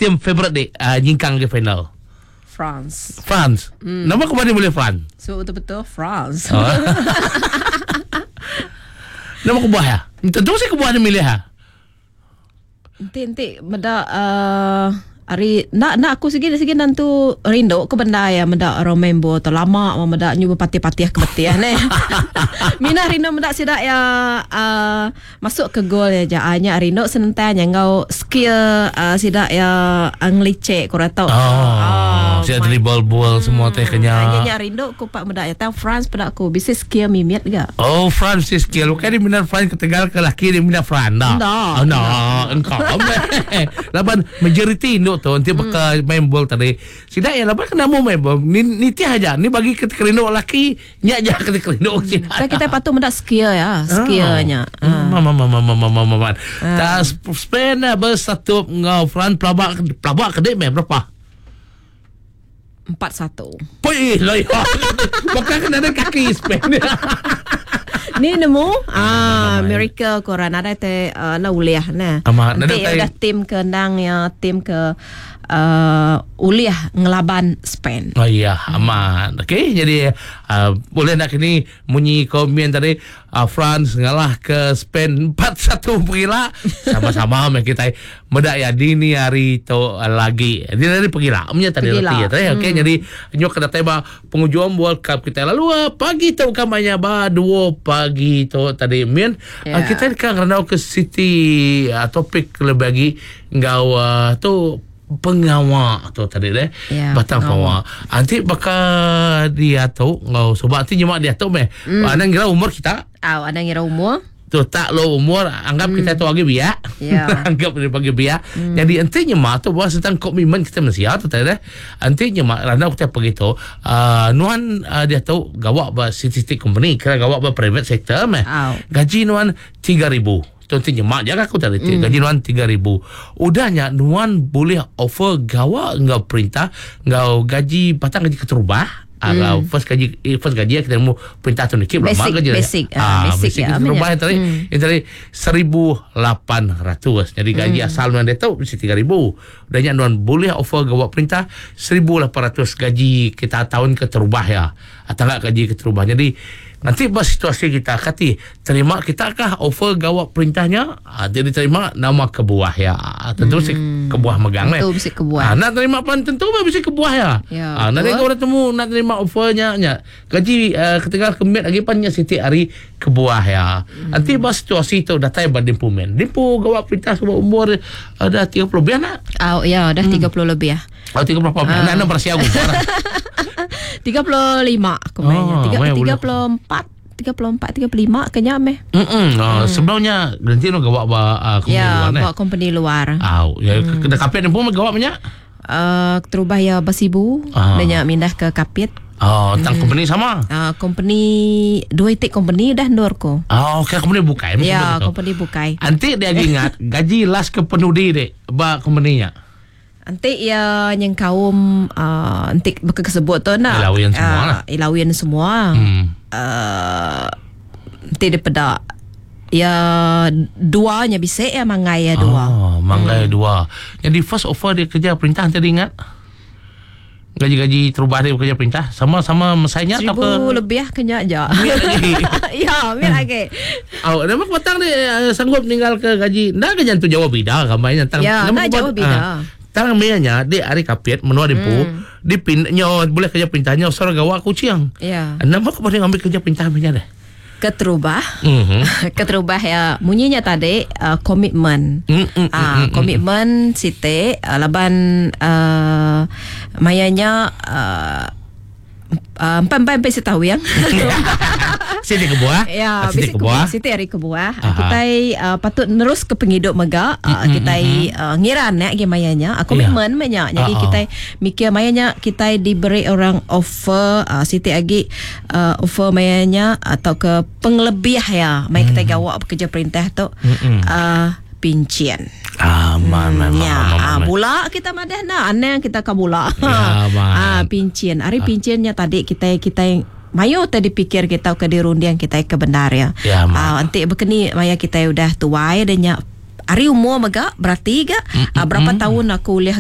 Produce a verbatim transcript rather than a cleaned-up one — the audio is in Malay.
tim favorite dek uh, nyingkang ke final? France. France. Hmm. Nama kau mana boleh France? So betul-betul France. Oh. Nama kau buah ya? Tentu saya kau buah ni milih ha. Nanti meda uh, hari nak nak aku segi segi nantu rindu ke benda ya meda remember tu lama meda nyoba pati-pati ke betiah ne. Mina rindu meda sidak ya uh, masuk ke gol ya jaanya rindu senentanya ngau skill uh, sidak ya anglicek kau tahu. Oh, saya dribble ball semua teh kenya. Hanya rindu ku pak meda ya tang France pada aku bisa skill mimiat ga. Oh, France is skill. Bukan di minat France ke Tegal ke laki di minat France dah. No. Oh, no, engkau. Laban majority Indo tu nanti bakal main bola tadi. Sidak ya laban kena mau main bola. Ni ni tiah aja. Ni bagi ketika Indo laki nyak aja ketika Indo. Kita kita patut meda skill ya, skillnya. Mama mama mama mama mama. Tas Spain bersatu ngau France pelabak pelabak kedai main berapa? empat satu. Poi lah ya. Bakal kena ada kaki Spain. Ni nemu ah miracle korang ada te uh, na uliah na. Nanti ada tim ke nang ya tim ke uh, uliah ngelaban Spain. Oh iya, aman. Okey, jadi uh, boleh nak kini munyi komen tadi uh, France ngalah ke Spain empat satu pergila. Sama-sama mai kita medak ya dini hari tu uh, lagi. Dia dari pergila punya tadi reti ya. Okey, hmm. Jadi nyok kena tembak penghujung World Cup kita lalu uh, pagi tu kampanye ba dua pagi tu tadi min yeah. uh, kita kan renau ke City uh, topik lebih lagi ngau uh, tu pengawal tu tadi deh yeah, batang pengawal nanti bakal dia tu ngau sebab nanti nyemak dia tu meh mm. Anda ngira umur kita oh, anda ngira umur tu tak lo umur anggap mm. kita tu lagi biak yeah. Anggap dia bagi biak mm. Jadi nanti nyemak tu bahawa tentang komitmen kita Malaysia tu tadi deh nanti nyemak rana kita pergi tu uh, nuan uh, dia tu gawak ba city company kira gawak ba private sector meh oh. Gaji nuan tiga ribu Tonton nyemak je aku tadi mm. Gaji nuan tiga ribu. Udahnya nuan boleh offer gawa ngau perintah ngau gaji patang gaji keterubah. Kalau mm. first gaji first gaji kita mau perintah tu ni berapa gaji basic ah uh, basic, basic ya, keterubah tadi mm. Tadi seribu lapan ratus. Jadi gaji mm. asal nuan dia tu mesti tiga ribu. Udahnya nuan boleh offer gawa perintah seribu lapan ratus gaji kita tahun keterubah ya. Atau enggak gaji keterubah. Jadi nanti pas situasi kita kati terima kita kah offer gawak perintahnya ah, dia diterima nama kebuah ya tentu hmm. si kebuah megang tentu mesti kebuah ah, nak terima pan tentu mesti kebuah ya, ya ah, nanti kau dah temu nak terima offernya nya gaji uh, ketika kemit lagi pannya siti hari kebuah ya hmm. Nanti pas situasi itu datang banding pumen dimpu gawak perintah sebab umur ada tiga puluh lebih nak oh ya dah hmm. tiga puluh lebih ya oh tiga puluh apa nak nak bersia aku tiga puluh lima aku mainnya. tiga puluh empat tiga puluh empat tiga puluh lima kenya meh. Hmm. Oh, sebelumnya nanti no gawak ba uh, company ya, luar bawa company luar. Ah, oh, ya hmm. Kena kapit pun gawak banyak. Uh, terubah ya basibu ah. Banyak mindah ke kapit. Oh, tang hmm. company sama. Ah, uh, company dua itik company dah ndor ko. Oh, okay, company bukai. Ya, company bukai. Nanti dia ingat gaji last ke penudi dek ba company-nya. Nanti ya yang kaum uh, nanti bakal kesebut tu nak ilawian semua uh, lah. Ilawian semua hmm. uh, nanti daripada ya duanya bisa ya mangai ya dua oh, mangai hmm. dua. Jadi first offer dia kerja perintah tadi ingat gaji-gaji terubah dia kerja perintah sama-sama mesainya seribu apa lebih kenya aja mir lagi ya mir lagi oh nama petang dia sanggup tinggal ke gaji nak kerja tu jawab bida kampanye tang ya nak jawab bida tang meanya di hari kapit menua dimpu hmm. dipinnya boleh kerja perintahnya usah gawak kucing ya nama kepada ngambil kerja perintah punya deh keterubah mm-hmm. Keterubah ya munyinya tadi uh, komitmen mm-hmm. uh, komitmen site uh, laban uh, mayanya uh, empat-empat uh, tahu yang Siti kebuah ya Siti kebuah Siti hari kebuah uh, kita uh, patut nerus ke penghidup mega uh, mm-hmm. kita uh, ngiran ya gimayanya uh, komitmen yeah. Banyak jadi uh-huh. Kita mikir mayanya kita diberi orang offer uh, Siti lagi uh, offer mayanya atau ke penglebih ya may mm-hmm. kita gawak bekerja perintah tu mm-hmm. uh, pincian aman hmm, memang ya, ah, bula kita madah nah aneh kita ka bula ya, ah pincian hari pinciannya tadi kita kita mayo tadi pikir kita ke dirundian kita ke benar ya, ya ah nanti bekeni maya kita udah tuai dan hari umur mega berarti ga mm-hmm. uh, berapa tahun aku kuliah